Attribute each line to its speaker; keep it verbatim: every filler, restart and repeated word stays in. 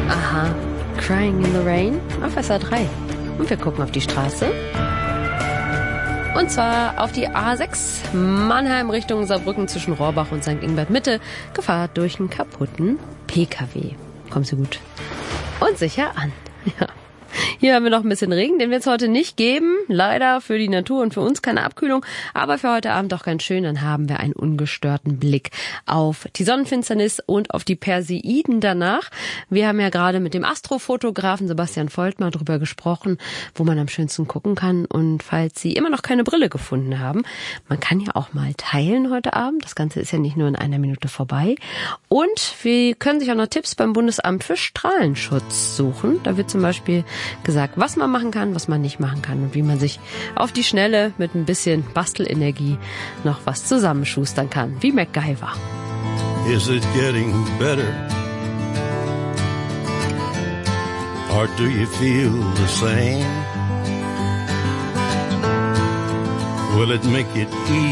Speaker 1: Aha, Crying in the Rain auf S R drei. Und wir gucken auf die Straße. Und zwar auf die A sechs Mannheim Richtung Saarbrücken zwischen Rohrbach und Sankt Ingbert Mitte. Gefahr durch einen kaputten P K W. Kommen Sie gut und sicher an. Ja. Hier haben wir noch ein bisschen Regen, den wird es heute nicht geben. Leider für die Natur und für uns keine Abkühlung. Aber für heute Abend doch ganz schön. Dann haben wir einen ungestörten Blick auf die Sonnenfinsternis und auf die Perseiden danach. Wir haben ja gerade mit dem Astrofotografen Sebastian Voigt mal drüber gesprochen, wo man am schönsten gucken kann. Und falls Sie immer noch keine Brille gefunden haben, man kann ja auch mal teilen heute Abend. Das Ganze ist ja nicht nur in einer Minute vorbei. Und wir können sich auch noch Tipps beim Bundesamt für Strahlenschutz suchen. Da wird zum Beispiel gesagt, was man machen kann, was man nicht machen kann und wie man sich auf die Schnelle mit ein bisschen Bastelenergie noch was zusammenschustern kann, wie MacGyver.
Speaker 2: Is it getting better? Or do you feel the same? Will it make it easy?